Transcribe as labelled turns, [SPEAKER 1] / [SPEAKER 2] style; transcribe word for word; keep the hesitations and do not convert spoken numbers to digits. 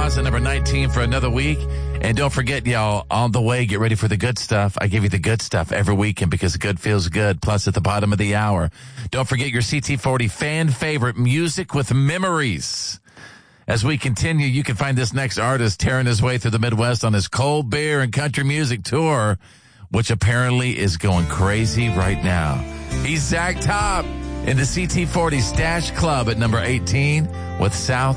[SPEAKER 1] Ross at number nineteen for another week. And don't forget, y'all, on the way, get ready for the good stuff. I give you the good stuff every weekend because good feels good. Plus, at the bottom of the hour, don't forget your C T forty fan favorite music with memories. As we continue, you can find this next artist tearing his way through the Midwest on his cold beer and country music tour, which apparently is going crazy right now. He's Zach Top in the C T forty Stash Club at number eighteen with South